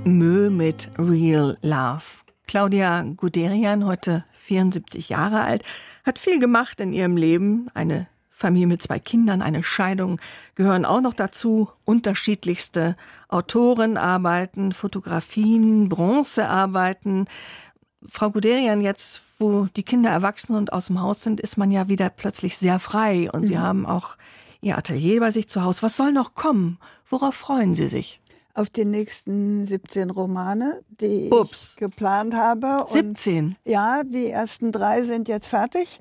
Mö mit Real Love. Claudia Guderian, heute 74 Jahre alt, hat viel gemacht in ihrem Leben. Eine Familie mit 2 Kindern, eine Scheidung gehören auch noch dazu. Unterschiedlichste Autorenarbeiten, Fotografien, Bronzearbeiten. Frau Guderian, jetzt, wo die Kinder erwachsen und aus dem Haus sind, ist man ja wieder plötzlich sehr frei. Und Sie haben auch Ihr Atelier bei sich zu Hause. Was soll noch kommen? Worauf freuen Sie sich? Auf die nächsten 17 Romane, die ich geplant habe. 17? Und ja, die ersten 3 sind jetzt fertig.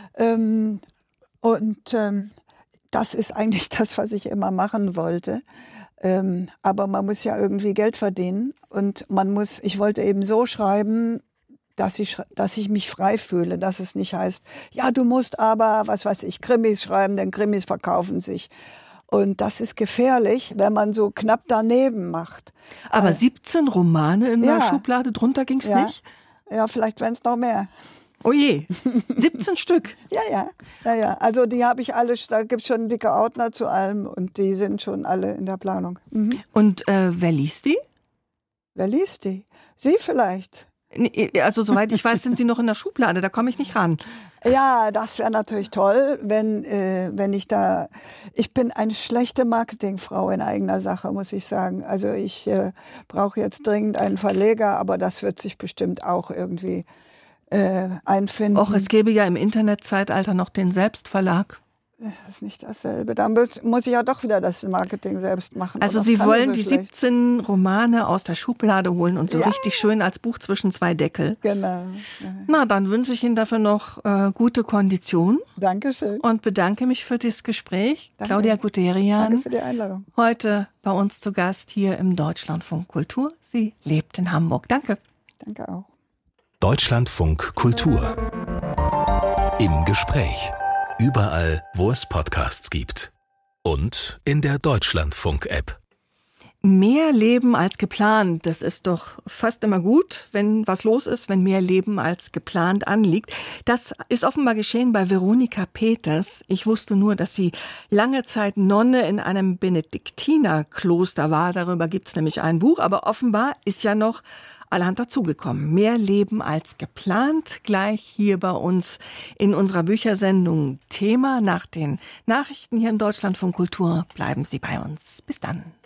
Das ist eigentlich das, was ich immer machen wollte. Aber man muss ja irgendwie Geld verdienen. Und ich wollte eben so schreiben, dass ich mich frei fühle, dass es nicht heißt, ja, du musst aber, was weiß ich, Krimis schreiben, denn Krimis verkaufen sich. Und das ist gefährlich, wenn man so knapp daneben macht. Aber 17 Romane in der Schublade, drunter ging's nicht? Ja, vielleicht wären es noch mehr. Oh je, 17 Stück? Ja. Also die habe ich alle, da gibt es schon dicke Ordner zu allem und die sind schon alle in der Planung. Mhm. Und wer liest die? Wer liest die? Sie vielleicht. Also soweit ich weiß, sind sie noch in der Schublade, da komme ich nicht ran. Ja, das wäre natürlich toll, wenn ich bin eine schlechte Marketingfrau in eigener Sache, muss ich sagen. Also ich brauche jetzt dringend einen Verleger, aber das wird sich bestimmt auch irgendwie einfinden. Och, es gäbe ja im Internetzeitalter noch den Selbstverlag. Das ist nicht dasselbe. Da muss ich ja doch wieder das Marketing selbst machen. Also Sie wollen die 17 Romane aus der Schublade holen und so richtig schön als Buch zwischen 2 Deckel. Genau. Na, dann wünsche ich Ihnen dafür noch gute Kondition. Dankeschön. Und bedanke mich für dieses Gespräch. Danke. Claudia Guderian. Danke für die Einladung. Heute bei uns zu Gast hier im Deutschlandfunk Kultur. Sie lebt in Hamburg. Danke. Danke auch. Deutschlandfunk Kultur. Im Gespräch. Überall, wo es Podcasts gibt. Und in der Deutschlandfunk-App. Mehr Leben als geplant, das ist doch fast immer gut, wenn was los ist, wenn mehr Leben als geplant anliegt. Das ist offenbar geschehen bei Veronika Peters. Ich wusste nur, dass sie lange Zeit Nonne in einem Benediktinerkloster war. Darüber gibt's nämlich ein Buch, aber offenbar ist ja noch allerhand dazugekommen. Mehr Leben als geplant, gleich hier bei uns in unserer Büchersendung Thema. Nach den Nachrichten hier im Deutschlandfunk Kultur bleiben Sie bei uns. Bis dann.